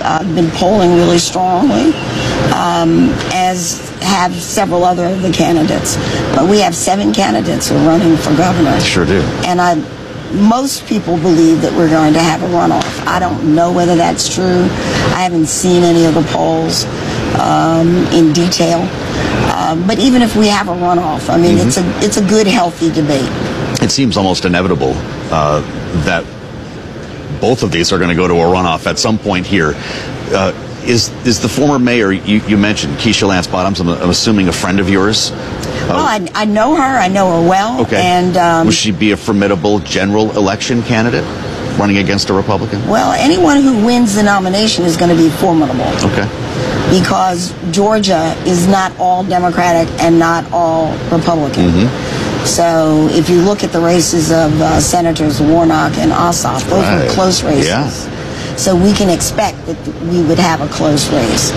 been polling really strongly, as have several other of the candidates. But we have 7 candidates who are running for governor. Sure do. And most people believe that we're going to have a runoff. I don't know whether that's true. I haven't seen any of the polls in detail. But even if we have a runoff, I mean, it's a good, healthy debate. It seems almost inevitable that both of these are going to go to a runoff at some point here. Is the former mayor, you mentioned, Keisha Lance Bottoms, I'm assuming a friend of yours? Well, I know her. I know her well. Okay. And will she be a formidable general election candidate running against a Republican? Well, anyone who wins the nomination is going to be formidable. Okay. Because Georgia is not all Democratic and not all Republican. So if you look at the races of Senators Warnock and Ossoff, those were close races. Yeah. So we can expect that we would have a close race.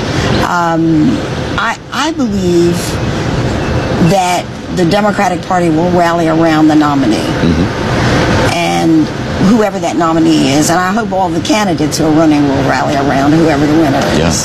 I believe that the Democratic Party will rally around the nominee. And whoever that nominee is, and I hope all the candidates who are running will rally around whoever the winner is.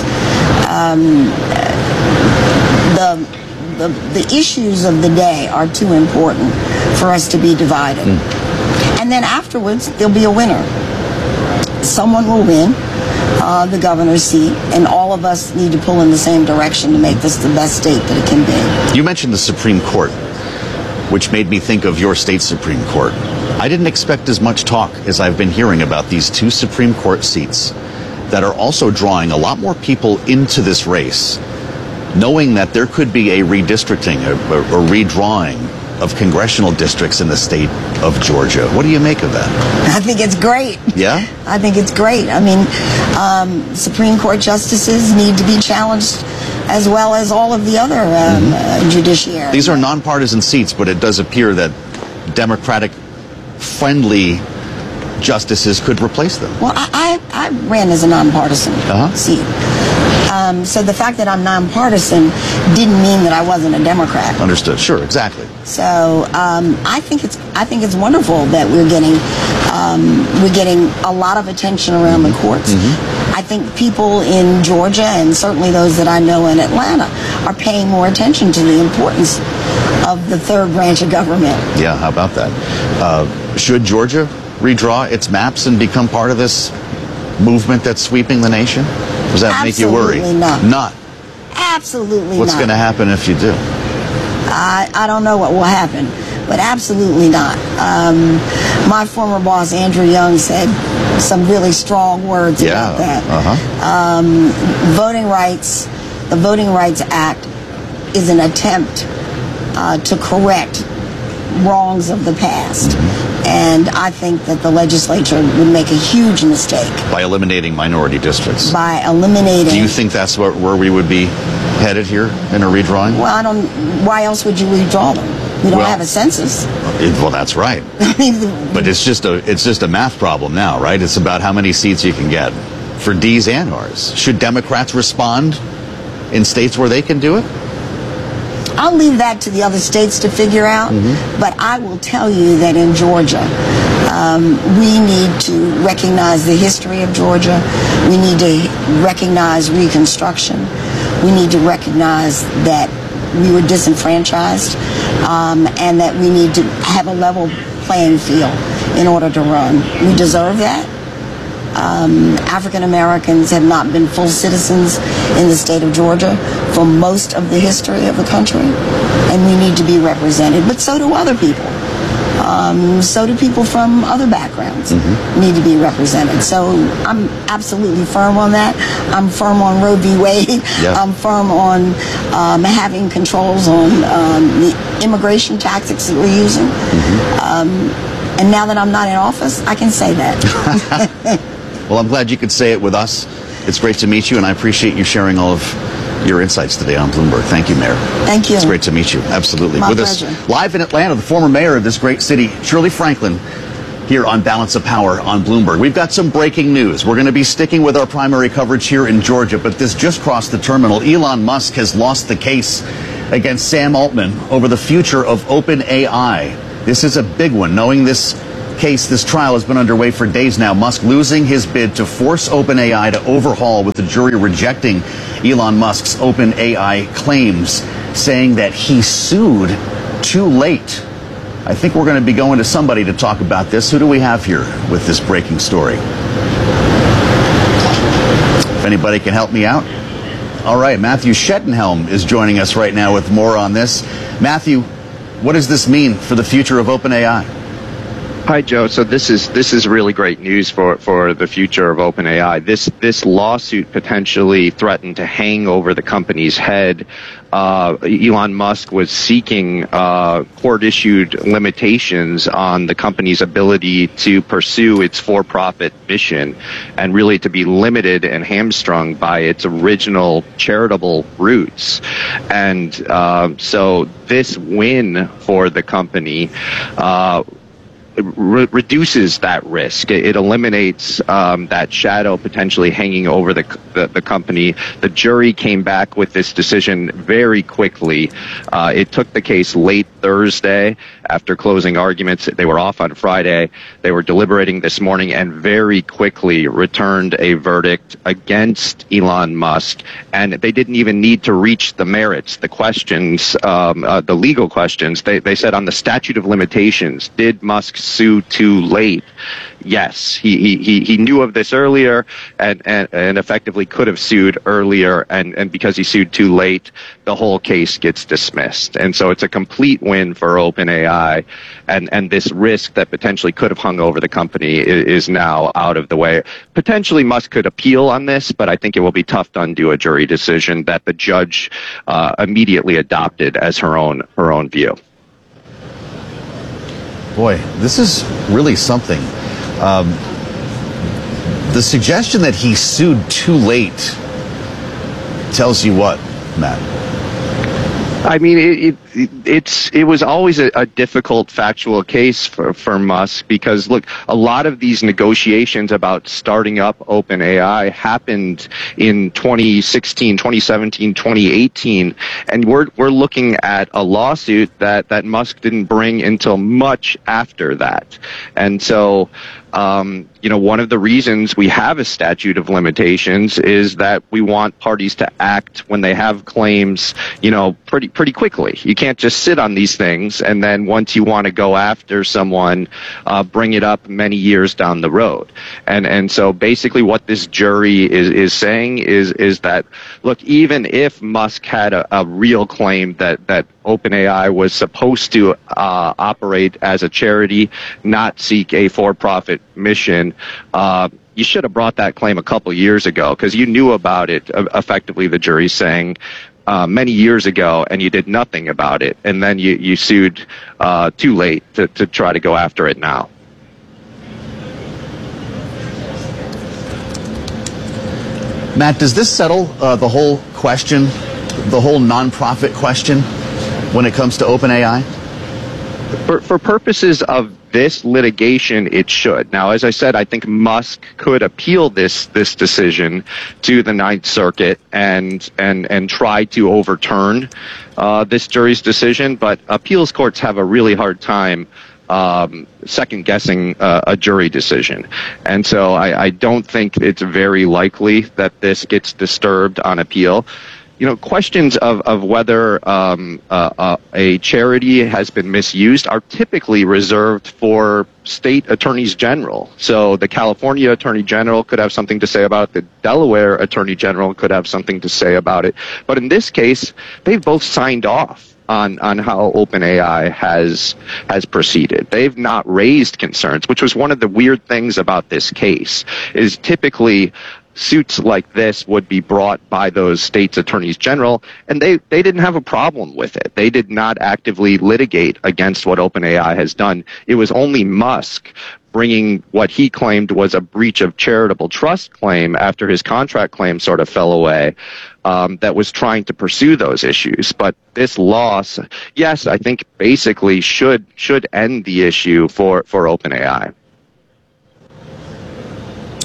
The issues of the day are too important for us to be divided. And then afterwards, there'll be a winner. Someone will win the governor's seat, and all of us need to pull in the same direction to make this the best state that it can be. You mentioned the Supreme Court, which made me think of your state Supreme Court. I didn't expect as much talk as I've been hearing about these 2 Supreme Court seats that are also drawing a lot more people into this race, knowing that there could be a redistricting, a redrawing of congressional districts in the state of Georgia. What do you make of that? I think it's great. Yeah? I think it's great. I mean, Supreme Court justices need to be challenged as well as all of the other judiciary. These are nonpartisan seats, but it does appear that Democratic-friendly justices could replace them. Well, I ran as a nonpartisan seat. So the fact that I'm nonpartisan didn't mean that I wasn't a Democrat. Understood. Sure, exactly. So I think it's wonderful that we're getting a lot of attention around the courts. I think people in Georgia, and certainly those that I know in Atlanta, are paying more attention to the importance of the third branch of government. Yeah, how about that? Should Georgia redraw its maps and become part of this movement that's sweeping the nation? Does that make you worry? Absolutely not. Absolutely Absolutely not. What's going to happen if you do? I don't know what will happen, but absolutely not. My former boss, Andrew Young, said some really strong words about that. Voting rights, the Voting Rights Act is an attempt to correct wrongs of the past. And I think that the legislature would make a huge mistake. By eliminating minority districts? By eliminating... Do you think that's where we would be headed here in a redrawing? Well, why else would you redraw them? We don't have a census. Well, that's right. But it's just a math problem now, right? It's about how many seats you can get for D's and R's. Should Democrats respond in states where they can do it? I'll leave that to the other states to figure out, but I will tell you that in Georgia, we need to recognize the history of Georgia. We need to recognize Reconstruction. We need to recognize that we were disenfranchised, and that we need to have a level playing field in order to run. We deserve that. African Americans have not been full citizens in the state of Georgia for most of the history of the country, and we need to be represented. But so do other people. So do people from other backgrounds need to be represented. So I'm absolutely firm on that. I'm firm on Roe v. Wade. I'm firm on having controls on the immigration tactics that we're using. And now that I'm not in office, I can say that. Well, I'm glad you could say it with us. It's great to meet you, and I appreciate you sharing all of your insights today on Bloomberg. Thank you, Mayor. Thank you. It's great to meet you. Absolutely. My with pleasure. us live in Atlanta, the former mayor of this great city, Shirley Franklin, here on Balance of Power on Bloomberg. We've got some breaking news. We're going to be sticking with our primary coverage here in Georgia, but this just crossed the terminal. Elon Musk has lost the case against Sam Altman over the future of OpenAI. This is a big one, knowing this case, this trial has been underway for days now. Musk losing his bid to force OpenAI to overhaul, with the jury rejecting Elon Musk's OpenAI claims, saying that he sued too late. I think we're going to be going to somebody to talk about this. Who do we have here with this breaking story? If anybody can help me out. All right, Matthew Schettenhelm is joining us right now with more on this. Matthew, what does this mean for the future of OpenAI? Hi, Joe. So this is really great news for the future of OpenAI. This lawsuit potentially threatened to hang over the company's head. Elon Musk was seeking court-issued limitations on the company's ability to pursue its for-profit mission, and really to be limited and hamstrung by its original charitable roots. And so this win for the company reduces that risk. It eliminates that shadow potentially hanging over the company. The jury came back with this decision very quickly. It took the case late Thursday after closing arguments. They were off on Friday. They were deliberating this morning and very quickly returned a verdict against Elon Musk. And they didn't even need to reach the merits, the questions, the legal questions. They said on the statute of limitations, did Musk sue too late? Yes, he knew of this earlier and effectively could have sued earlier, and because he sued too late, the whole case gets dismissed. And so it's a complete win for OpenAI, and this risk that potentially could have hung over the company is now out of the way. Potentially Musk could appeal on this, but I think it will be tough to undo a jury decision that the judge immediately adopted as her own view. Boy, this is really something. The suggestion that he sued too late tells you what, Matt? I mean, it was always a difficult factual case for Musk, because look, a lot of these negotiations about starting up OpenAI happened in 2016, 2017, 2018, and we're looking at a lawsuit that Musk didn't bring until much after that. And so one of the reasons we have a statute of limitations is that we want parties to act when they have claims, pretty quickly. You can't just sit on these things and then once you want to go after someone, bring it up many years down the road. And so basically what this jury is saying is that, look, even if Musk had a real claim that OpenAI was supposed to operate as a charity, not seek a for-profit mission, you should have brought that claim a couple years ago, because you knew about it, effectively the jury's saying, many years ago, and you did nothing about it. And then you sued too late to try to go after it now. Matt, does this settle the whole question, the whole nonprofit question when it comes to OpenAI? For purposes of this litigation, it should. Now, as I said, I think Musk could appeal this decision to the Ninth Circuit and try to overturn this jury's decision. But appeals courts have a really hard time second guessing a jury decision. And so I don't think it's very likely that this gets disturbed on appeal. Questions of whether a charity has been misused are typically reserved for state attorneys general. So the California Attorney General could have something to say about it. The Delaware Attorney General could have something to say about it. But in this case, they've both signed off on how OpenAI has proceeded. They've not raised concerns, which was one of the weird things about this case, is typically suits like this would be brought by those states' attorneys general, and they didn't have a problem with it. They did not actively litigate against what OpenAI has done. It was only Musk bringing what he claimed was a breach of charitable trust claim after his contract claim sort of fell away, that was trying to pursue those issues. But this loss, yes, I think basically should end the issue for OpenAI.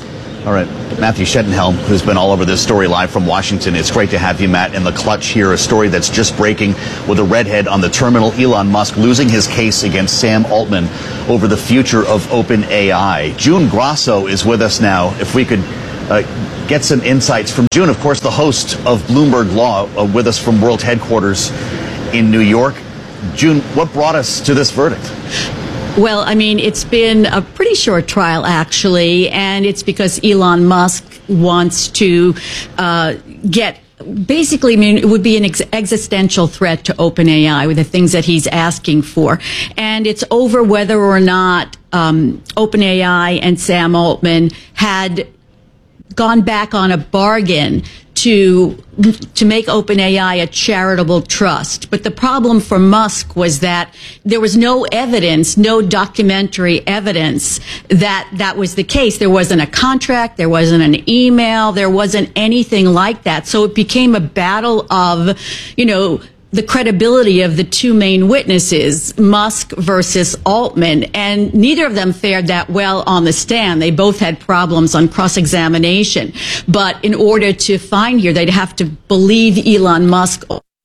All right. Matthew Schetenhelm, who's been all over this story live from Washington. It's great to have you, Matt, in the clutch here. A story that's just breaking with a redhead on the terminal. Elon Musk losing his case against Sam Altman over the future of OpenAI. June Grasso is with us now. If we could get some insights from June, of course, the host of Bloomberg Law, with us from World Headquarters in New York. June, what brought us to this verdict? Well, I mean, it's been a pretty short trial, actually, and it's because Elon Musk wants to basically, I mean, it would be an existential threat to OpenAI with the things that he's asking for. And it's over whether or not OpenAI and Sam Altman had gone back on a bargain to make OpenAI a charitable trust. But the problem for Musk was that there was no evidence, no documentary evidence that that was the case. There wasn't a contract, there wasn't an email, there wasn't anything like that. So it became a battle of, the credibility of the two main witnesses, Musk versus Altman, and neither of them fared that well on the stand. They both had problems on cross-examination. But in order to find here, they'd have to believe Elon Musk.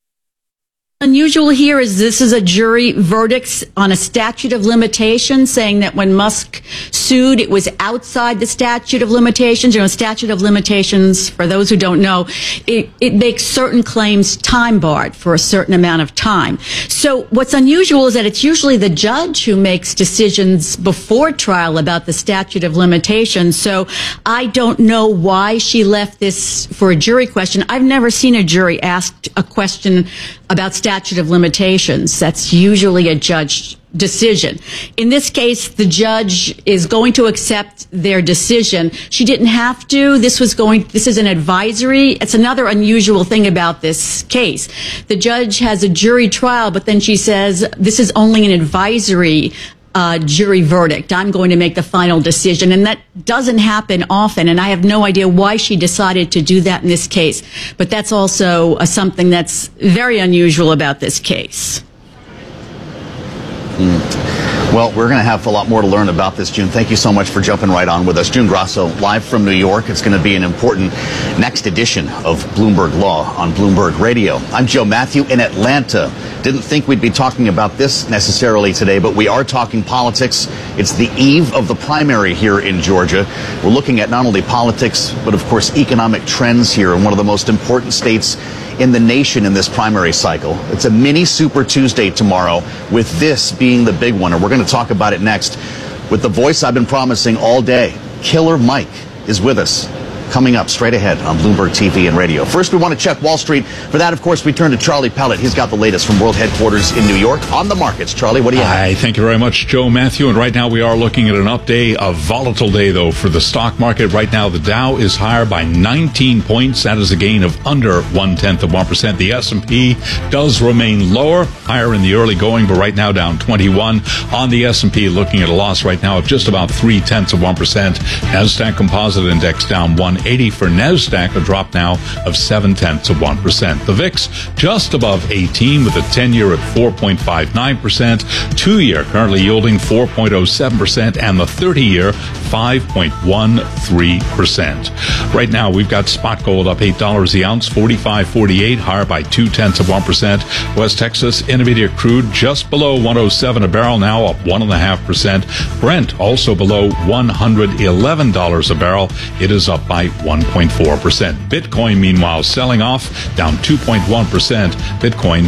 Unusual here is this is a jury verdict on a statute of limitations, saying that when Musk sued, it was outside the statute of limitations. Statute of limitations, for those who don't know, it makes certain claims time barred for a certain amount of time. So what's unusual is that it's usually the judge who makes decisions before trial about the statute of limitations. So I don't know why she left this for a jury question. I've never seen a jury asked a question about statute of limitations. That's usually a judge decision. In this case, the judge is going to accept their decision. She didn't have to. This is an advisory. It's another unusual thing about this case. The judge has a jury trial, but then she says, this is only an advisory jury verdict. I'm going to make the final decision. And that doesn't happen often. And I have no idea why she decided to do that in this case. But that's also something that's very unusual about this case. Well, we're going to have a lot more to learn about this, June. Thank you so much for jumping right on with us. June Grasso, live from New York. It's going to be an important next edition of Bloomberg Law on Bloomberg Radio. I'm Joe Matthew in Atlanta. Didn't think we'd be talking about this necessarily today, but we are talking politics. It's the eve of the primary here in Georgia. We're looking at not only politics, but of course economic trends here in one of the most important states in the nation in this primary cycle. It's a mini Super Tuesday tomorrow, with this being the big one. And we're going to talk about it next with the voice I've been promising all day. Killer Mike is with us. Coming up straight ahead on Bloomberg TV and radio. First, we want to check Wall Street. For that, of course, we turn to Charlie Pellet. He's got the latest from World Headquarters in New York on the markets. Charlie, what do you have? Thank you very much, Joe Matthew. And right now we are looking at an up day, a volatile day, though, for the stock market. Right now, the Dow is higher by 19 points. That is a gain of under 0.1%. The S&P does remain lower, higher in the early going, but right now down 21 on the S&P, looking at a loss right now of just about 0.3%. NASDAQ Composite Index down 180 for NASDAQ, a drop now of 0.7%. The VIX just above 18 with a 10-year at 4.59%, 2-year currently yielding 4.07%, and the 30-year 5.13%. Right now we've got spot gold up $8 the ounce, 45.48, higher by 0.2%. West Texas Intermediate crude just below 107 a barrel, now up 1.5%. Brent also below $111 a barrel. It is up by 1.4%. Bitcoin, meanwhile, selling off, down 2.1%. Bitcoin,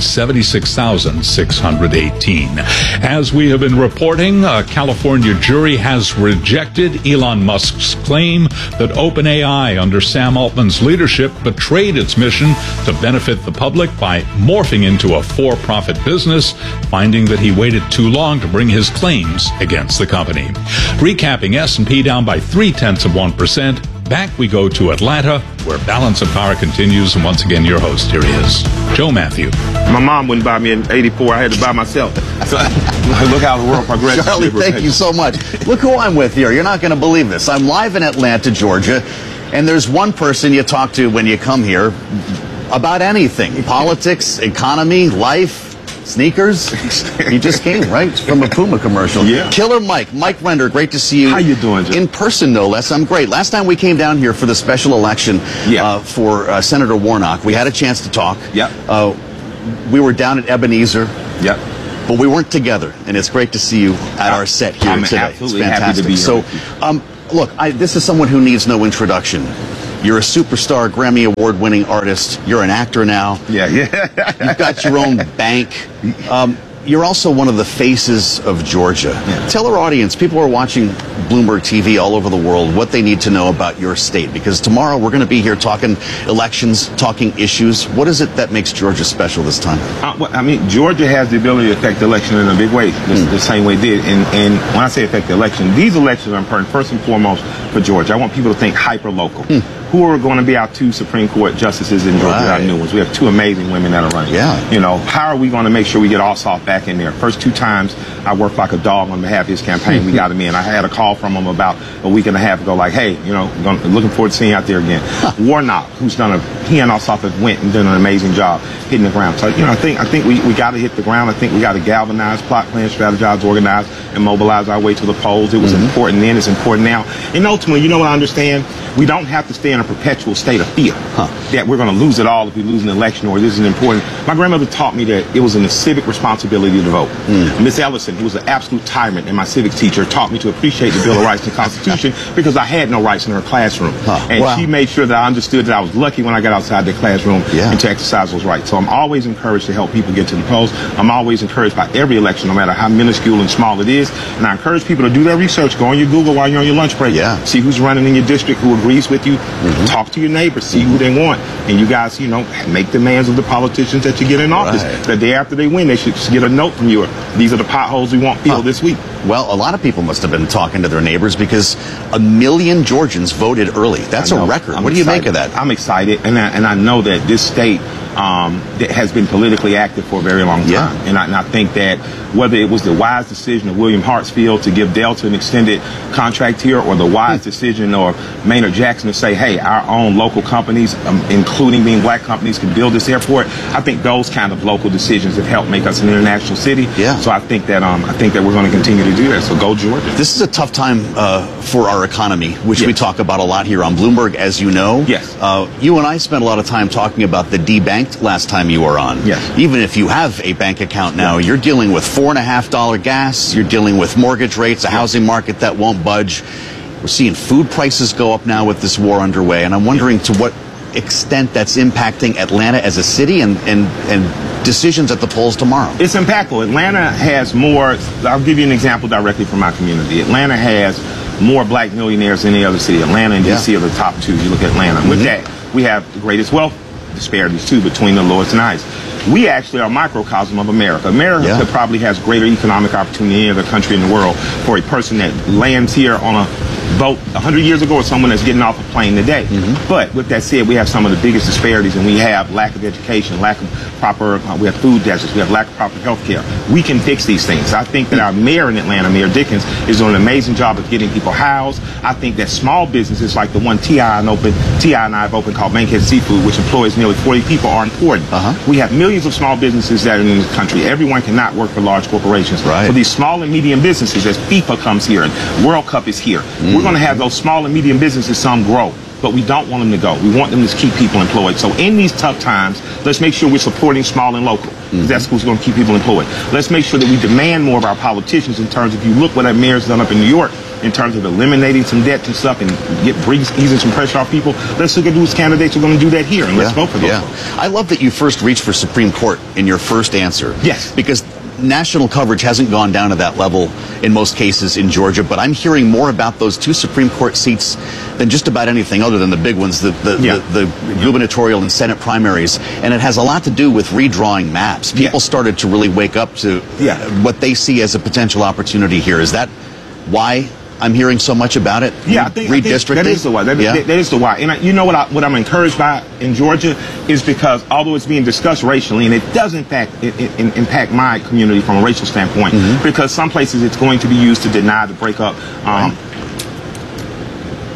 76,618. As we have been reporting, a California jury has rejected Elon Musk's claim that OpenAI, under Sam Altman's leadership, betrayed its mission to benefit the public by morphing into a for-profit business, finding that he waited too long to bring his claims against the company. Recapping, S&P down by 0.3%. Back we go to Atlanta, where Balance of Power continues, and once again, your host, here he is, Joe Matthew. My mom wouldn't buy me in '84. I had to buy myself. So, look how the world progressed. Charlie, thank you so much. Look who I'm with here. You're not going to believe this. I'm live in Atlanta, Georgia, and there's one person you talk to when you come here about anything. Politics, economy, life. Sneakers? He just came, right? From a Puma commercial. Yeah. Killer Mike Render, great to see you. How you doing, Jim? In person, no less. I'm great. Last time we came down here for the special election for Senator Warnock, we had a chance to talk. Yeah. We were down at Ebenezer. Yep. But we weren't together, and it's great to see you at our set here I'm today. absolutely it's happy to fantastic. be here. So, look, this is someone who needs no introduction. You're a superstar, Grammy Award-winning artist. You're an actor now. Yeah. You've got your own bank. You're also one of the faces of Georgia. Yeah. Tell our audience, people who are watching Bloomberg TV all over the world, what they need to know about your state. Because tomorrow we're going to be here talking elections, talking issues. What is it that makes Georgia special this time? I mean, Georgia has the ability to affect the election in a big way, the same way it did. And when I say affect the election, these elections are important, first and foremost, for Georgia. I want people to think hyper-local. Who are going to be our 2 Supreme Court justices in Georgia, our new ones? We have 2 amazing women that are running. Yeah. You know, how are we going to make sure we get Ossoff back in there? First 2 times, I worked like a dog on behalf of his campaign. We got him in. I had a call from him about a week and a half ago, like, hey, you know, looking forward to seeing you out there again. Warnock, who's he and Ossoff have went and done an amazing job hitting the ground. So, you know, I think we got to hit the ground. I think we got to galvanize, plot, plan, strategize, organize, and mobilize our way to the polls. It was important then. It's important now. And ultimately, you know what I understand? We don't have to stay in a perpetual state of fear that we're going to lose it all if we lose an election or this isn't important. My grandmother taught me that it was a civic responsibility to vote. Miss Ellison, who was an absolute tyrant and my civics teacher, taught me to appreciate the Bill of Rights and the Constitution because I had no rights in her classroom. And she made sure that I understood that I was lucky when I got outside the classroom and to exercise those rights. So I'm always encouraged to help people get to the polls. I'm always encouraged by every election, no matter how minuscule and small it is. And I encourage people to do their research. Go on your Google while you're on your lunch break. See who's running in your district, who agrees with you. Talk to your neighbors, see who they want. And you guys, you know, make demands of the politicians that you get in office. The day after they win, they should get a note from you. These are the potholes we want filled this week. Well, a lot of people must have been talking to their neighbors because 1 million Georgians voted early. That's a record. What do you make of that? I'm excited, and I know that this state that has been politically active for a very long time. And I think that whether it was the wise decision of William Hartsfield to give Delta an extended contract here, or the wise decision of Maynard Jackson to say, hey, our own local companies, including being black companies, can build this airport, I think those kind of local decisions have helped make us an international city. So I think that we're going to continue to do that. So go Georgia. This is a tough time for our economy, which we talk about a lot here on Bloomberg, as you know. You and I spent a lot of time talking about the debanked last time you were on. Even if you have a bank account now, you're dealing with $4.50 gas, you're dealing with mortgage rates, a housing market that won't budge. We're seeing food prices go up now with this war underway, and I'm wondering to what extent that's impacting Atlanta as a city and decisions at the polls tomorrow. It's impactful. Atlanta has more. I'll give you an example directly from my community. Atlanta has more black millionaires than any other city. Atlanta and D.C. are the top 2. You look at Atlanta. With that, we have the greatest wealth disparities too between the lowest and highest. We actually are a microcosm of America. America probably has greater economic opportunity than any other country in the world for a person that lands here on a boat 100 years ago or someone that's getting off a plane today. But with that said, we have some of the biggest disparities, and we have lack of education, lack of proper, we have food deserts, we have lack of proper health care. We can fix these things. I think that our mayor in Atlanta, Mayor Dickens, is doing an amazing job of getting people housed. I think that small businesses like the one T.I. and I have opened called Bankhead Seafood, which employs nearly 40 people, are important. We have millions of small businesses that are in this country. Everyone cannot work for large corporations. For these small and medium businesses, as FIFA comes here and World Cup is here, we're going to have those small and medium businesses, some grow, but we don't want them to go. We want them to keep people employed. So in these tough times, let's make sure we're supporting small and local. That's who's going to keep people employed. Let's make sure that we demand more of our politicians in terms of, if you look what that mayor's done up in New York, in terms of eliminating some debt and stuff and easing some pressure off people. Let's look at whose candidates are going to do that here, and let's vote for those folks. I love that you first reached for Supreme Court in your first answer. Because national coverage hasn't gone down to that level in most cases in Georgia, but I'm hearing more about those 2 Supreme Court seats than just about anything other than the big ones, the gubernatorial and Senate primaries. And it has a lot to do with redrawing maps. People started to really wake up to what they see as a potential opportunity here. Is that why I'm hearing so much about it? I think redistricting. That is the why. That is the why. And you know what I'm encouraged by in Georgia is because although it's being discussed racially, and it does impact my community from a racial standpoint, because some places it's going to be used to deny the breakup.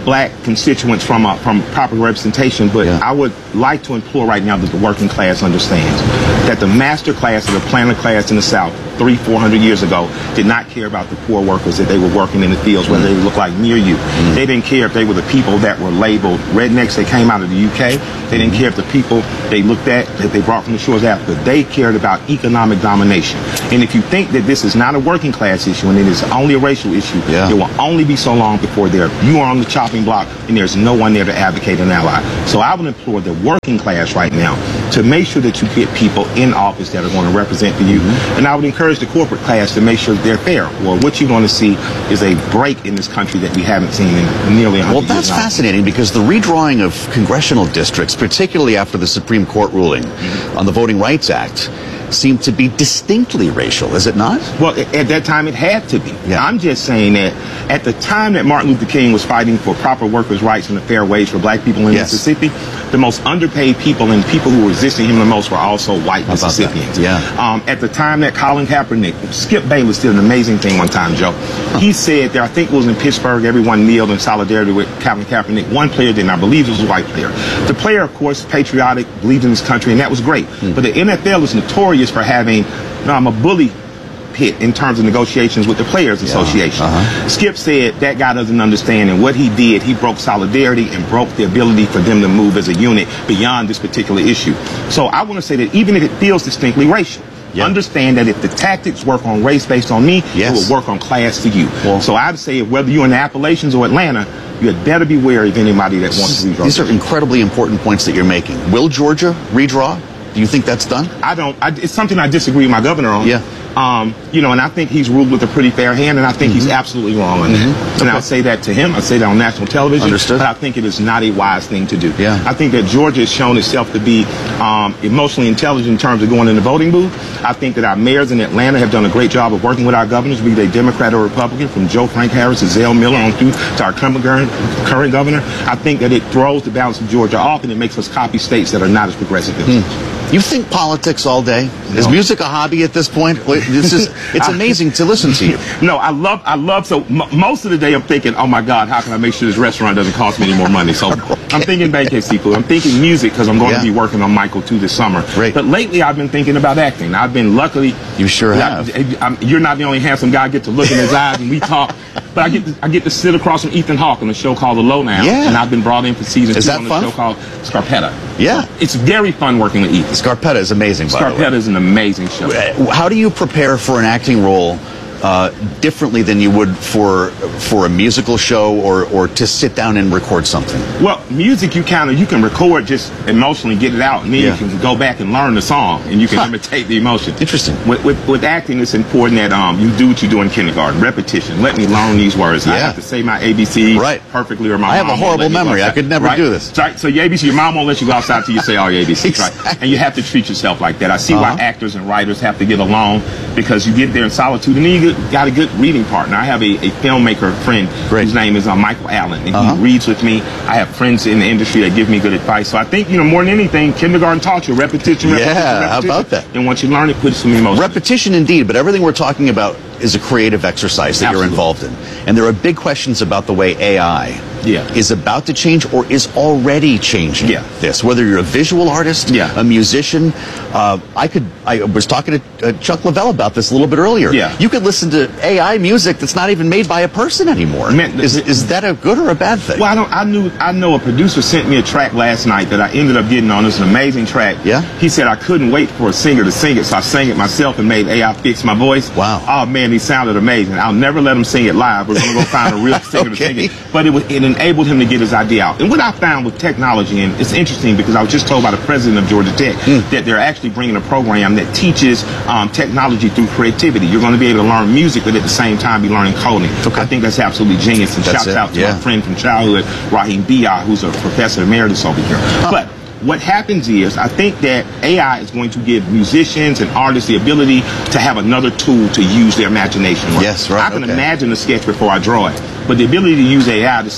black constituents from proper representation, but I would like to implore right now that the working class understands that the master class or the planter class in the South 300-400 years ago did not care about the poor workers that they were working in the fields, whether they looked like me or you. They didn't care if they were the people that were labeled rednecks that came out of the UK. They didn't care if the people they looked at that they brought from the shores of Africa. They cared about economic domination. And if you think that this is not a working class issue and it is only a racial issue, it will only be so long before you are on the chopping block and there's no one there to advocate an ally. So I would implore the working class right now to make sure that you get people in office that are going to represent the youth. And I would encourage the corporate class to make sure that they're fair. Well, what you're going to see is a break in this country that we haven't seen in nearly 100 years. Well, that's fascinating because the redrawing of congressional districts, particularly after the Supreme Court ruling on the Voting Rights Act, seemed to be distinctly racial, is it not? Well, at that time it had to be. Yeah. I'm just saying that at the time that Martin Luther King was fighting for proper workers' rights and a fair wage for black people in Mississippi, the most underpaid people and people who were resisting him the most were also white Mississippians. At the time that Colin Kaepernick, Skip Bayless did an amazing thing one time, Joe. He said that, I think it was in Pittsburgh, everyone kneeled in solidarity with Colin Kaepernick. One player didn't, I believe it was a white player. The player, of course, patriotic, believed in his country, and that was great. But the NFL is notorious for having a bully pit in terms of negotiations with the Players Association. Skip said that guy doesn't understand, and what he did, he broke solidarity and broke the ability for them to move as a unit beyond this particular issue. So I want to say that even if it feels distinctly racial, understand that if the tactics work on race based on me, it will work on class to you. So I'd say whether you're in the Appalachians or Atlanta, you had better be wary of anybody that wants to redraw. These are incredibly important points that you're making. Will Georgia redraw? Do you think that's done? I don't. It's something I disagree with my governor on. And I think he's ruled with a pretty fair hand, and I think he's absolutely wrong on that. And I'll say that to him. I say that on national television. Understood. But I think it is not a wise thing to do. Yeah. I think that Georgia has shown itself to be emotionally intelligent in terms of going in the voting booth. I think that our mayors in Atlanta have done a great job of working with our governors, be they Democrat or Republican, from Joe Frank Harris to Zell Miller on through to our current governor. I think that it throws the balance of Georgia off, and it makes us copy states that are not as progressive as us. You think politics all day? No. Is music a hobby at this point? It's amazing to listen to you. No, I love, so most of the day I'm thinking, oh my God, how can I make sure this restaurant doesn't cost me any more money? So I'm thinking Bankhead Seafood. I'm thinking music because I'm going to be working on Michael 2 this summer. Great. But lately I've been thinking about acting. I've been luckily. You sure have. You're not the only handsome guy I get to look in his eyes and we talk. But I get to sit across from Ethan Hawke on a show called The Lowdown. Yeah. And I've been brought in for season 2 on fun? a show called Scarpetta. Yeah. It's very fun working with Ethan. Scarpetta is amazing, by the way. Scarpetta is an amazing show. How do you prepare for an acting role differently than you would for a musical show or to sit down and record something? Well, music you can record, just emotionally get it out, and then you can go back and learn the song, and you can imitate the emotion. Interesting. With acting, it's important that you do what you do in kindergarten, repetition. Let me learn these words. I have to say my ABC perfectly, or my I have a horrible memory. I could never do this. So your ABC, your mom won't let you go outside till you say all your ABCs, Exactly. right? And you have to treat yourself like that. I see why actors and writers have to get along, because you get there in solitude, and then you got a good reading partner. I have a filmmaker friend whose name is Michael Allen, and he reads with me. I have friends in the industry that give me good advice. So I think, more than anything, kindergarten taught you repetition. How about that? And once you learn it, put some emotion. Repetition indeed, but everything we're talking about is a creative exercise that you're involved in. And there are big questions about the way AI is about to change or is already changing this. Whether you're a visual artist, a musician. I was talking to Chuck Lavelle about this a little bit earlier. You could listen to AI music that's not even made by a person anymore. Is that a good or a bad thing? Well, I know a producer sent me a track last night that I ended up getting on. It's an amazing track. He said I couldn't wait for a singer to sing it, so I sang it myself and made AI fix my voice. Wow. Oh man, he sounded amazing. I'll never let him sing it live. We're going to go find a real singer to sing it. But it enabled him to get his idea out. And what I found with technology, and it's interesting because I was just told by the president of Georgia Tech that they're actually bringing a program that teaches technology through creativity. You're going to be able to learn music, but at the same time be learning coding. I think that's absolutely genius. And shouts out to my friend from childhood, Raheem Bia, who's a professor emeritus over here. But what happens is, I think that AI is going to give musicians and artists the ability to have another tool to use their imagination with. Yes, right. I can imagine a sketch before I draw it, but the ability to use AI to say,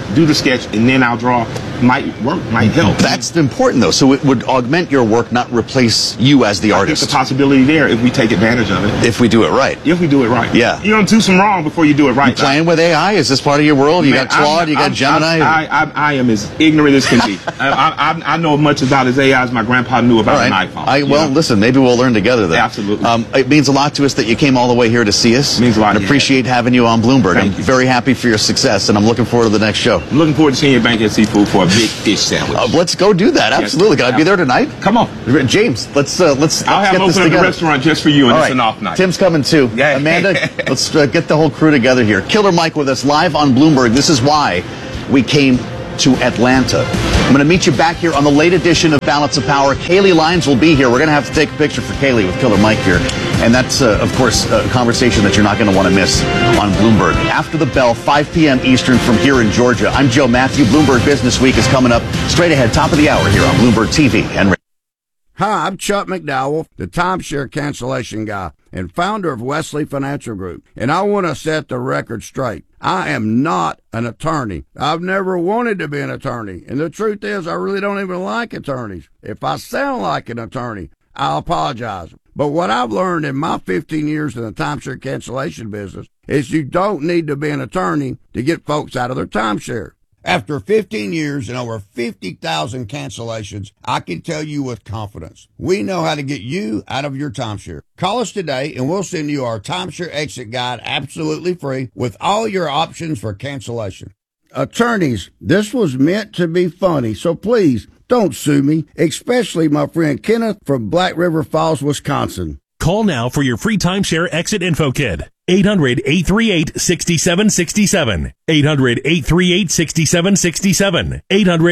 do the sketch, and then I'll draw might work, might help. That's important, though. So it would augment your work, not replace you as the I think artist. the possibility there if we take advantage of it. If we do it right. If we do it right. Yeah. You don't do some wrong before you do it right. You playing with AI? Is this part of your world? You Man, got Claude, you got Gemini? I am as ignorant as can be. I know as much about as AI as my grandpa knew about an iPhone. Well, listen, maybe we'll learn together then. Absolutely. It means a lot to us that you came all the way here to see us. It means a lot. And appreciate having you on Bloomberg. Thank I'm you. very happy for your success, and I'm looking forward to the next show. I'm looking forward to seeing you at Bankhead Seafood for a big fish sandwich. Let's go do that. Absolutely. Can I be there tonight? Come on. James, let's I'll have get them this open up together. the restaurant just for you, and All it's right. an off night. Tim's coming too. Yeah. Amanda, let's get the whole crew together here. Killer Mike with us live on Bloomberg. This is why we came to Atlanta. I'm going to meet you back here on the late edition of Balance of Power. Kaylee Lyons will be here. We're going to have to take a picture for Kaylee with Killer Mike here. And that's, of course, a conversation that you're not going to want to miss on Bloomberg. After the bell, 5 p.m. Eastern from here in Georgia. I'm Joe Matthew. Bloomberg Business Week is coming up straight ahead, top of the hour here on Bloomberg TV and radio. Hi, I'm Chuck McDowell, the timeshare cancellation guy and founder of Wesley Financial Group. And I want to set the record straight. I am not an attorney. I've never wanted to be an attorney. And the truth is, I really don't even like attorneys. If I sound like an attorney, I apologize. But what I've learned in my 15 years in the timeshare cancellation business is you don't need to be an attorney to get folks out of their timeshare. After 15 years and over 50,000 cancellations, I can tell you with confidence, we know how to get you out of your timeshare. Call us today and we'll send you our timeshare exit guide absolutely free with all your options for cancellation. Attorneys, this was meant to be funny, so please don't sue me, especially my friend Kenneth from Black River Falls, Wisconsin. Call now for your free timeshare exit info kit. 800-838-6767. 800-838-6767.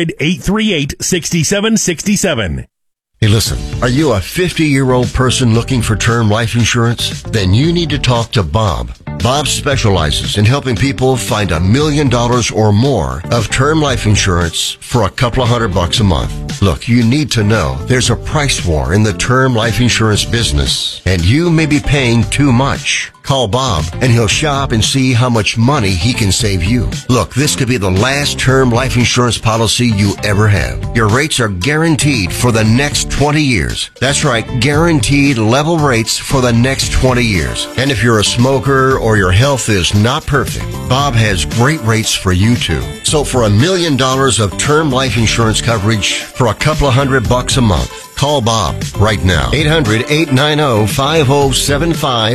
800-838-6767. Hey, listen, are you a 50-year-old person looking for term life insurance? Then you need to talk to Bob. Bob specializes in helping people find $1 million or more of term life insurance for a couple of $100 a month. Look, you need to know there's a price war in the term life insurance business, and you may be paying too much. Call Bob, and he'll shop and see how much money he can save you. Look, this could be the last term life insurance policy you ever have. Your rates are guaranteed for the next 20 years. That's right, guaranteed level rates for the next 20 years. And if you're a smoker or your health is not perfect, Bob has great rates for you too. So for $1 million of term life insurance coverage for a couple of $100 a month, call Bob right now. 800-890-5075.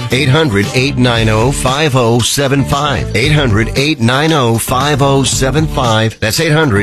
800-890-5075. 800-890-5075. That's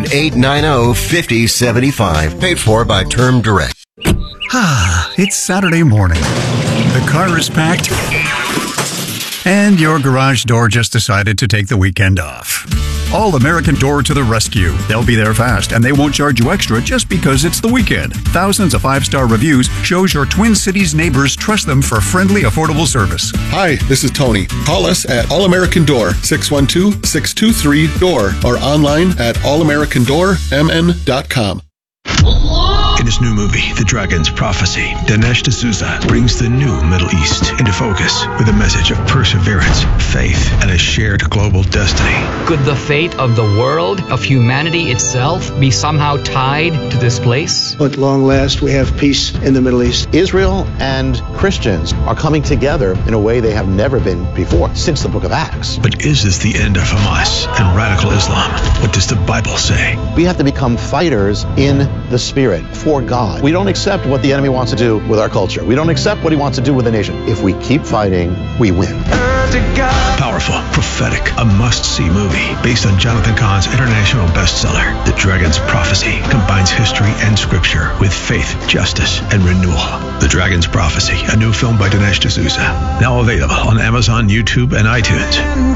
800-890-5075. Paid for by Term Direct. It's Saturday morning. The car is packed, and your garage door just decided to take the weekend off. All American Door to the rescue. They'll be there fast, and they won't charge you extra just because it's the weekend. Thousands of 5-star reviews shows your Twin Cities neighbors trust them for friendly, affordable service. Hi, this is Tony. Call us at All American Door, 612-623-DOOR, or online at allamericandoormn.com. In his new movie, The Dragon's Prophecy, Dinesh D'Souza brings the new Middle East into focus with a message of perseverance, faith, and a shared global destiny. Could the fate of the world, of humanity itself, be somehow tied to this place? At long last, we have peace in the Middle East. Israel and Christians are coming together in a way they have never been before, since the book of Acts. But is this the end of Hamas and radical Islam? What does the Bible say? We have to become fighters in the spirit for God. We don't accept what the enemy wants to do with our culture. We don't accept what he wants to do with the nation. If we keep fighting, we win. Powerful, prophetic, a must-see movie based on Jonathan Cahn's international bestseller, The Dragon's Prophecy, combines history and scripture with faith, justice, and renewal. The Dragon's Prophecy, a new film by Dinesh D'Souza, now available on Amazon, YouTube, and iTunes.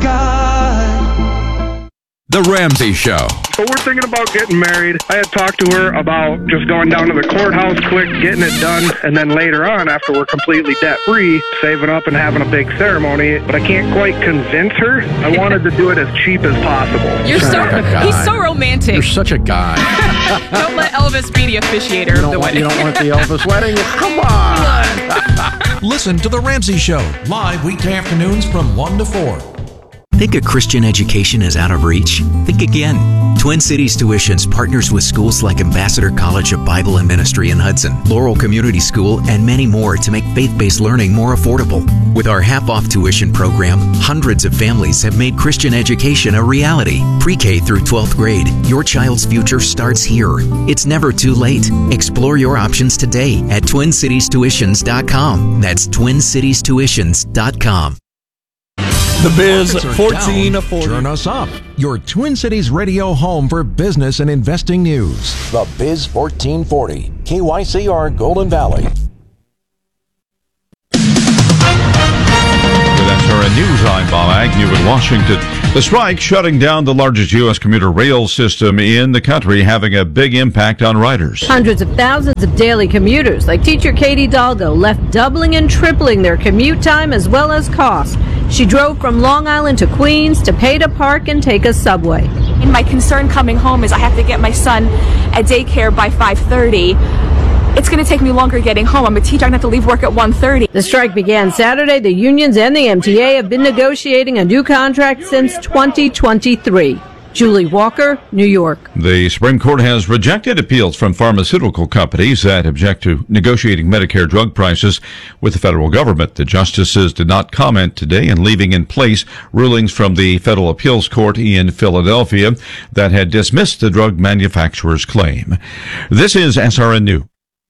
The Ramsey Show. So we're thinking about getting married. I had talked to her about just going down to the courthouse quick, getting it done, and then later on, after we're completely debt-free, saving up and having a big ceremony. But I can't quite convince her. I wanted to do it as cheap as possible. He's so romantic. You're such a guy. Don't let Elvis be the officiator of the wedding. You don't want the Elvis wedding? Come on! Listen to The Ramsey Show, live weekday afternoons from 1 to 4. Think a Christian education is out of reach? Think again. Twin Cities Tuitions partners with schools like Ambassador College of Bible and Ministry in Hudson, Laurel Community School, and many more to make faith-based learning more affordable. With our half-off tuition program, hundreds of families have made Christian education a reality. Pre-K through 12th grade, your child's future starts here. It's never too late. Explore your options today at TwinCitiesTuitions.com. That's TwinCitiesTuitions.com. The Biz 1440. Turn us up. Your Twin Cities radio home for business and investing news. The Biz 1440. KYCR Golden Valley. With SRN News, I'm Bob Agnew in Washington. The strike shutting down the largest U.S. commuter rail system in the country, having a big impact on riders. Hundreds of thousands of daily commuters, like teacher Katie Dalgo, left doubling and tripling their commute time as well as cost. She drove from Long Island to Queens to pay to park and take a subway. And my concern coming home is I have to get my son at daycare by 5:30. It's going to take me longer getting home. I'm a teacher. I'm going to have to leave work at 1:30. The strike began Saturday. The unions and the MTA have been negotiating a new contract since 2023. Julie Walker, New York. The Supreme Court has rejected appeals from pharmaceutical companies that object to negotiating Medicare drug prices with the federal government. The justices did not comment today and leaving in place rulings from the Federal Appeals Court in Philadelphia that had dismissed the drug manufacturer's claim. This is SRN News.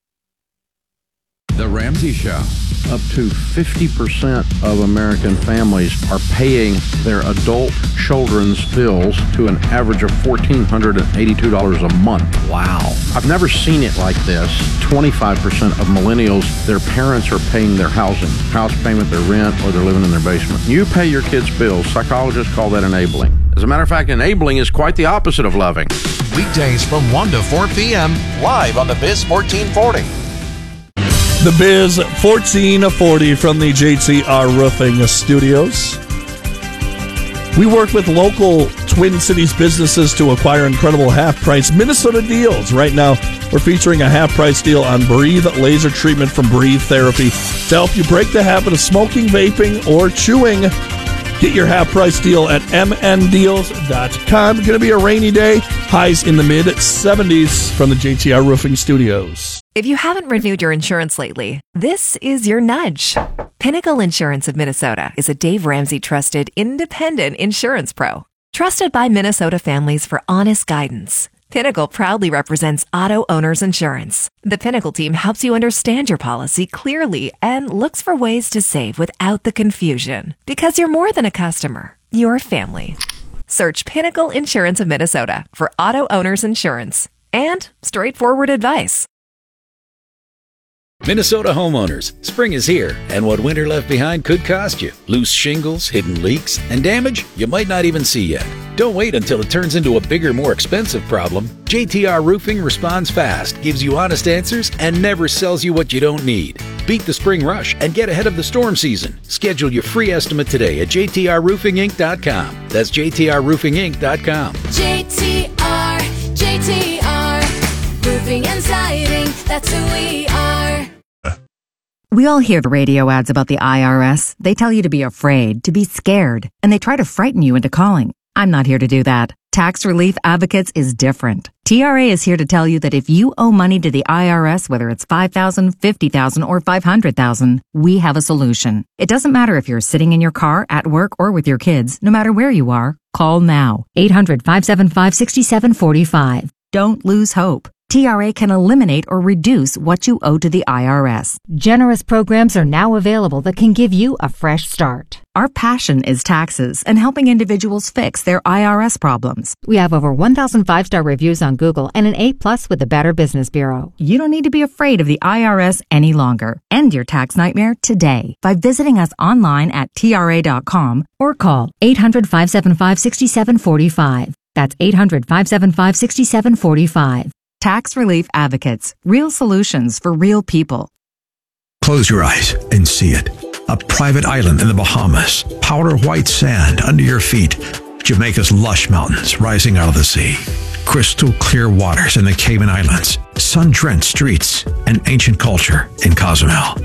The Ramsey Show. Up to 50% of American families are paying their adult children's bills to an average of $1,482 a month. Wow. I've never seen it like this. 25% of millennials, their parents are paying their house payment, their rent, or they're living in their basement. You pay your kids' bills. Psychologists call that enabling. As a matter of fact, enabling is quite the opposite of loving. Weekdays from 1 to 4 p.m. live on the Biz 1440. The Biz 1440 from the JTR Roofing Studios. We work with local Twin Cities businesses to acquire incredible half-price Minnesota deals. Right now, we're featuring a half-price deal on Breathe laser treatment from Breathe Therapy to help you break the habit of smoking, vaping, or chewing. Get your half-price deal at mndeals.com. Going to be a rainy day. Highs in the mid-70s from the JTR Roofing Studios. If you haven't renewed your insurance lately, this is your nudge. Pinnacle Insurance of Minnesota is a Dave Ramsey trusted independent insurance pro. Trusted by Minnesota families for honest guidance. Pinnacle proudly represents auto owners insurance. The Pinnacle team helps you understand your policy clearly and looks for ways to save without the confusion. Because you're more than a customer, you're family. Search Pinnacle Insurance of Minnesota for auto owners insurance and straightforward advice. Minnesota homeowners, spring is here, and what winter left behind could cost you. Loose shingles, hidden leaks, and damage you might not even see yet. Don't wait until it turns into a bigger, more expensive problem. JTR Roofing responds fast, gives you honest answers, and never sells you what you don't need. Beat the spring rush and get ahead of the storm season. Schedule your free estimate today at jtrroofinginc.com. That's jtrroofinginc.com. JTR, Roofing and Siding, that's who we are. We all hear the radio ads about the IRS. They tell you to be afraid, to be scared, and they try to frighten you into calling. I'm not here to do that. Tax Relief Advocates is different. TRA is here to tell you that if you owe money to the IRS, whether it's $5,000, $50,000, or $500,000, we have a solution. It doesn't matter if you're sitting in your car, at work, or with your kids. No matter where you are, call now. 800-575-6745. Don't lose hope. TRA can eliminate or reduce what you owe to the IRS. Generous programs are now available that can give you a fresh start. Our passion is taxes and helping individuals fix their IRS problems. We have over 1,000 5-star reviews on Google and an A+ with the Better Business Bureau. You don't need to be afraid of the IRS any longer. End your tax nightmare today by visiting us online at TRA.com or call 800-575-6745. That's 800-575-6745. Tax Relief Advocates. Real solutions for real people. Close your eyes and see it. A private island in the Bahamas. Powder white sand under your feet. Jamaica's lush mountains rising out of the sea. Crystal clear waters in the Cayman Islands. Sun-drenched streets and ancient culture in Cozumel.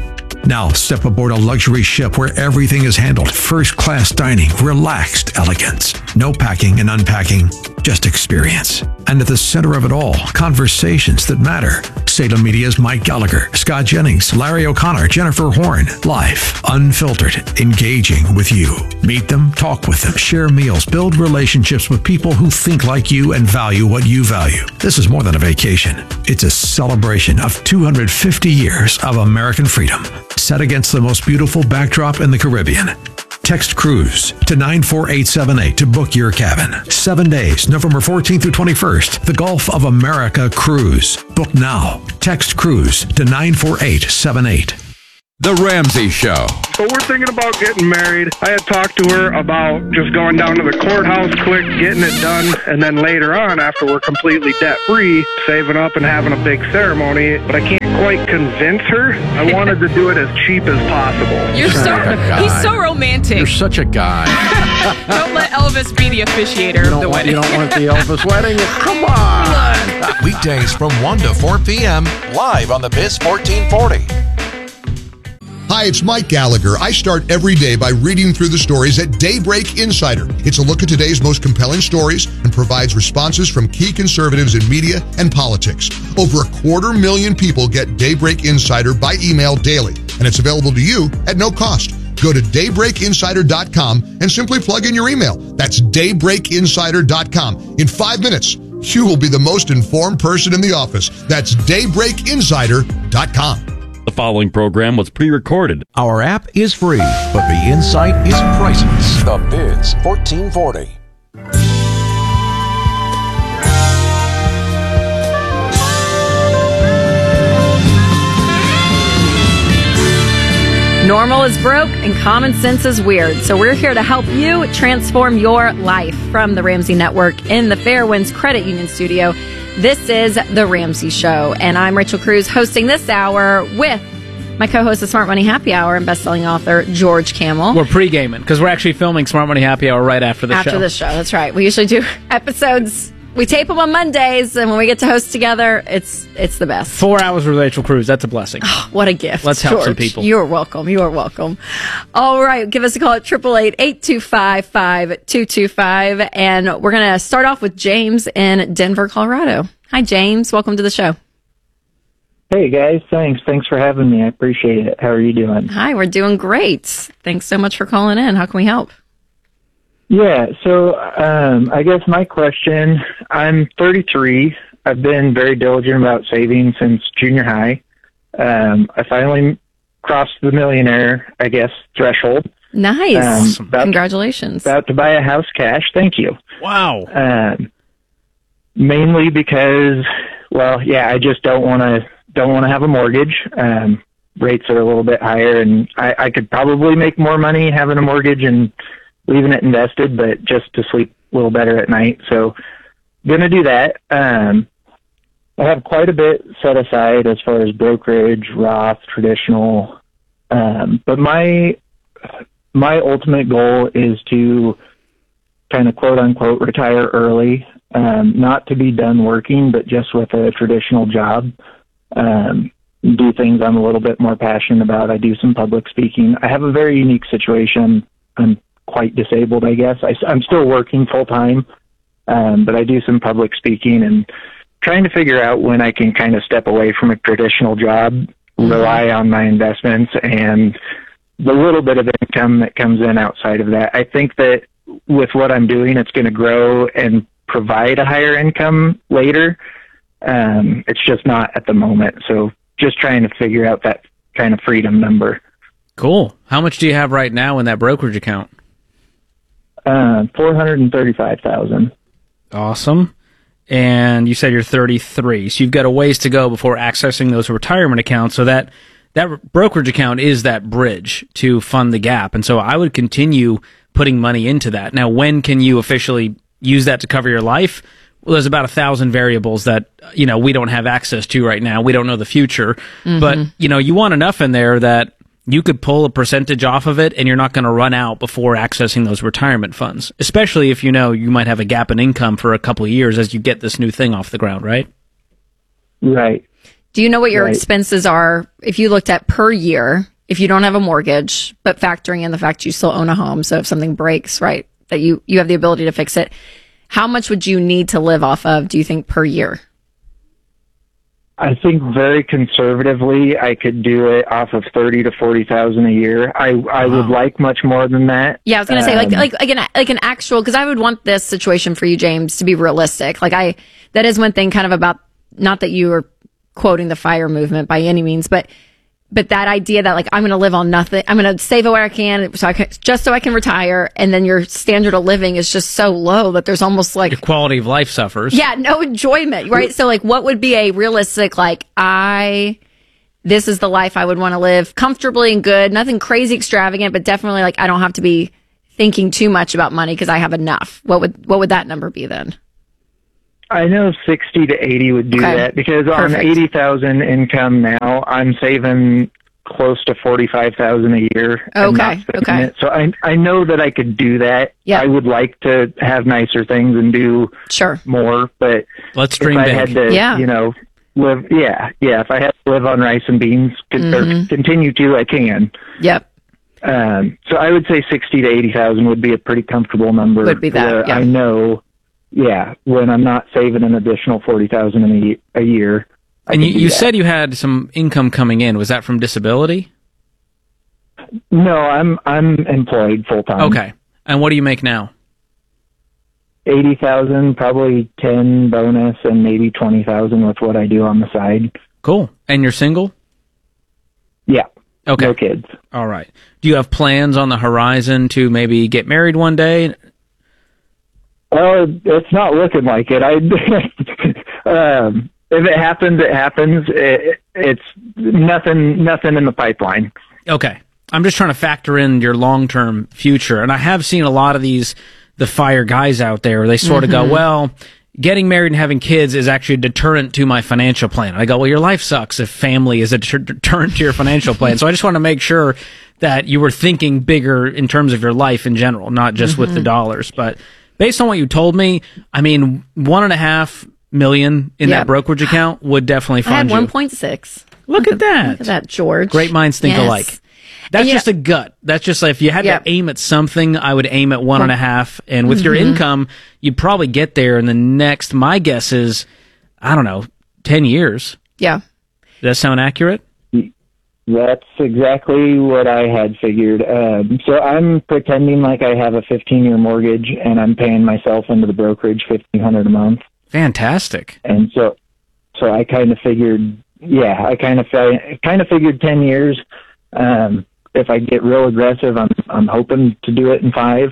Now step aboard a luxury ship where everything is handled. First-class dining, relaxed elegance. No packing and unpacking, just experience. And at the center of it all, conversations that matter. Salem Media's Mike Gallagher, Scott Jennings, Larry O'Connor, Jennifer Horn. Live, unfiltered, engaging with you. Meet them, talk with them, share meals, build relationships with people who think like you and value what you value. This is more than a vacation. It's a celebration of 250 years of American freedom, set against the most beautiful backdrop in the Caribbean. Text Cruise to 94878 to book your cabin. 7 days, November 14th through 21st. The Gulf of America Cruise. Book now. Text Cruise to 94878. The Ramsey Show. So we're thinking about getting married. I had talked to her about just going down to the courthouse quick, getting it done, and then later on, after we're completely debt-free, saving up and having a big ceremony. But I can't quite convince her. I wanted to do it as cheap as possible. He's so romantic. You're such a guy. Don't let Elvis be the officiator of the wedding. You don't want the Elvis wedding? Come on! Weekdays from 1 to 4 p.m. live on the Biz 1440. Hi, it's Mike Gallagher. I start every day by reading through the stories at Daybreak Insider. It's a look at today's most compelling stories and provides responses from key conservatives in media and politics. Over 250,000 people get Daybreak Insider by email daily, and it's available to you at no cost. Go to daybreakinsider.com and simply plug in your email. That's daybreakinsider.com. In 5 minutes, you will be the most informed person in the office. That's daybreakinsider.com. The following program was pre-recorded. Our app is free, but the insight is priceless. The Biz 1440. Normal is broke and common sense is weird. So we're here to help you transform your life. From the Ramsey Network in the Fairwinds Credit Union studio, this is The Ramsey Show. And I'm Rachel Cruz, hosting this hour with my co-host of Smart Money Happy Hour and best-selling author George Kamel. We're pre-gaming because we're actually filming Smart Money Happy Hour right after the show. After the show, that's right. We usually do episodes. We tape them on Mondays, and when we get to host together, it's the best. 4 hours with Rachel Cruz. That's a blessing. Oh, what a gift. Let's help George, some people. You're welcome. You are welcome. All right. Give us a call at 888-825-5225. And we're going to start off with James in Denver, Colorado. Hi, James. Welcome to the show. Hey, guys. Thanks for having me. I appreciate it. How are you doing? Hi. We're doing great. Thanks so much for calling in. How can we help? Yeah, so I guess my question, I'm 33. I've been very diligent about saving since junior high. I finally crossed the millionaire, I guess, threshold. Nice. Congratulations. About to buy a house cash. Thank you. Wow. Mainly because, well, yeah, I just don't want to have a mortgage. Rates are a little bit higher, and I could probably make more money having a mortgage and leaving it invested, but just to sleep a little better at night. So going to do that. I have quite a bit set aside as far as brokerage, Roth, traditional. But my ultimate goal is to kind of quote unquote retire early, not to be done working, but just with a traditional job. Do things I'm a little bit more passionate about. I do some public speaking. I have a very unique situation. I'm quite disabled, I guess. I'm still working full time, but I do some public speaking and trying to figure out when I can kind of step away from a traditional job, rely on my investments and the little bit of income that comes in outside of that. I think that with what I'm doing, it's going to grow and provide a higher income later. It's just not at the moment. So just trying to figure out that kind of freedom number. Cool. How much do you have right now in that brokerage account? $435,000. Awesome. And you said you're 33, so you've got a ways to go before accessing those retirement accounts. So that brokerage account is that bridge to fund the gap. And so I would continue putting money into that. Now, when can you officially use that to cover your life? Well, there's about 1,000 variables that, we don't have access to right now. We don't know the future. Mm-hmm. But, you want enough in there that you could pull a percentage off of it and you're not going to run out before accessing those retirement funds, especially if you might have a gap in income for a couple of years as you get this new thing off the ground, right? Right. Do you know what your expenses are if you looked at per year if you don't have a mortgage, but factoring in the fact you still own a home, so if something breaks, right, that you have the ability to fix it, how much would you need to live off of, do you think, per year? I think very conservatively, I could do it off of 30 to 40,000 a year. I would like much more than that. Yeah, I was going to say like an actual, because I would want this situation for you, James, to be realistic. That is one thing kind of about, not that you are quoting the FIRE movement by any means, but that idea that I'm going to live on nothing, I'm going to save where I can, so I can retire, and then your standard of living is just so low that there's almost your quality of life suffers. Yeah, no enjoyment, right? So what would be a realistic this is the life I would want to live comfortably and good, nothing crazy extravagant, but definitely I don't have to be thinking too much about money because I have enough. What would that number be then? I know 60 to 80 would do that, because on 80,000 income now, I'm saving close to 45,000 a year. Okay. It. So I know that I could do that. Yeah. I would like to have nicer things and do more, but let's dream if big. I had to, live, if I had to live on rice and beans, or continue to, I can. Yep. So I would say 60 to 80,000 would be a pretty comfortable number. Would be that, I know. Yeah, when I'm not saving an additional 40,000 a year. And you said you had some income coming in. Was that from disability? No, I'm employed full time. Okay. And what do you make now? 80,000, probably 10 bonus, and maybe 20,000 with what I do on the side. Cool. And you're single? Yeah. Okay. No kids. All right. Do you have plans on the horizon to maybe get married one day? Well, it's not looking like it. If it happens, it happens. It's nothing in the pipeline. Okay. I'm just trying to factor in your long-term future. And I have seen a lot of the FIRE guys out there. They sort of go, well, getting married and having kids is actually a deterrent to my financial plan. I go, well, your life sucks if family is a deterrent to your financial plan. So I just want to make sure that you were thinking bigger in terms of your life in general, not just with the dollars. But based on what you told me, I mean, $1.5 million in that brokerage account would definitely fund you. I had 1.6. Look at that. Look at that, George. Great minds think alike. That's just a gut. That's just if you had to aim at something, I would aim at 1.5. And with your income, you'd probably get there in the next, my guess is, I don't know, 10 years. Yeah. Does that sound accurate? That's exactly what I had figured. So I'm pretending like I have a 15-year mortgage, and I'm paying myself into the brokerage $1,500 a month. Fantastic. And so I kind of figured, I kind of figured 10 years. If I get real aggressive, I'm hoping to do it in 5.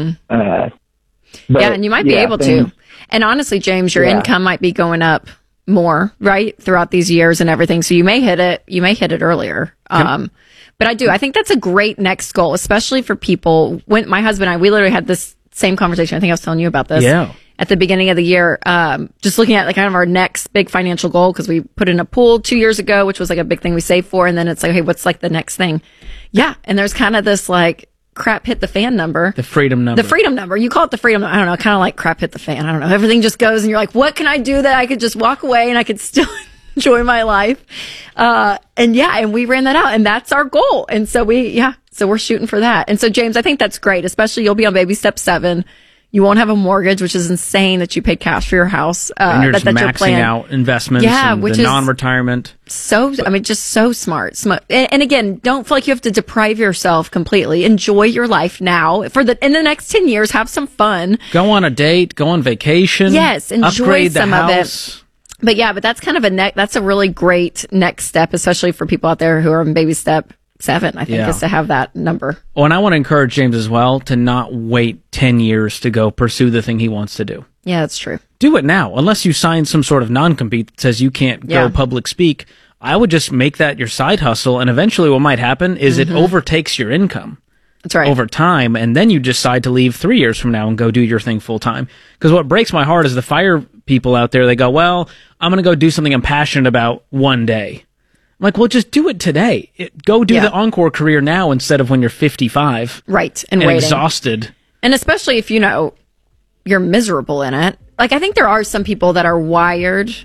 But, and you might be able to. And honestly, James, your income might be going up more, right, throughout these years and everything. So you may hit it earlier. But I think that's a great next goal, especially for people. When my husband and I, we literally had this same conversation. I think I was telling you about this. Yeah. At the beginning of the year, just looking at kind of our next big financial goal, because we put in a pool 2 years ago, which was a big thing we saved for. And then it's hey, what's the next thing? Yeah. And there's kind of this crap hit the fan number. The freedom number. The freedom number. You call it the freedom. I don't know. Kind of like crap hit the fan. I don't know. Everything just goes and you're like, what can I do that I could just walk away and I could still enjoy my life? And we ran that out, and that's our goal. And so so we're shooting for that. And so James, I think that's great, especially you'll be on baby step 7. You won't have a mortgage, which is insane that you paid cash for your house. And you're just maxing out investments and the non-retirement. Just so smart. And again, don't feel like you have to deprive yourself completely. Enjoy your life now. In the next 10 years, have some fun. Go on a date, go on vacation. Yes, enjoy upgrade some the of house. it. But that's kind of that's a really great next step, especially for people out there who are in baby step 7, I think, is to have that number. Oh, and I want to encourage James as well to not wait 10 years to go pursue the thing he wants to do. Yeah, that's true. Do it now, unless you sign some sort of non-compete that says you can't go public speak. I would just make that your side hustle, and eventually what might happen is it overtakes your income. That's right. Over time, and then you decide to leave 3 years from now and go do your thing full time. Because what breaks my heart is the FIRE people out there, they go, well, I'm going to go do something I'm passionate about one day. I'm like, well, just do it today. Go do the Encore career now instead of when you're 55. Right. And exhausted. And especially if, you're miserable in it. I think there are some people that are wired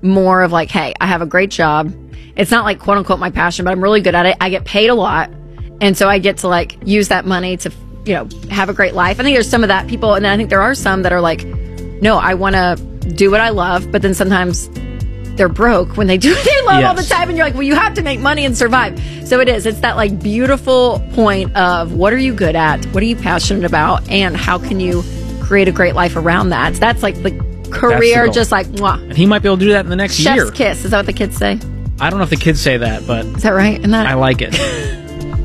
more of like, hey, I have a great job. It's not like quote unquote my passion, but I'm really good at it. I get paid a lot. And so I get to like use that money to, have a great life. I think there's some of that people. And then I think there are some that are like, no, I want to do what I love. But then sometimes they're broke when they do what they love all the time. And you're like, well, you have to make money and survive. So it's that like beautiful point of what are you good at? What are you passionate about? And how can you create a great life around that? So that's like the career, just like, mwah. And he might be able to do that in the next year. Chef's kiss. Is that what the kids say? I don't know if the kids say that, but... Is that right? I like it.